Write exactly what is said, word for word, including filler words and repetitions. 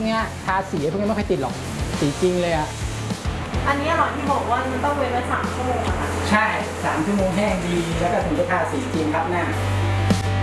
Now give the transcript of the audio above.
นี้ทาสีพวกนี้ไม่ค่อยติดหรอกสีจริงเลยอ่ะอันนี้หรอที่บอกว่ามันต้องเว้นไว้สามชั่วโมงอะค่ะใช่สามชั่วโมงแห้งดีแล้วก็ถึงจะทาสีจริงครับหน้า